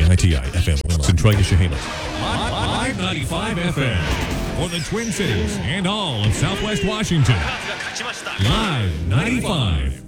KITI FM, Centralia, Chehalis. Live 95 FM for the Twin Cities and all of Southwest Washington. Live 95.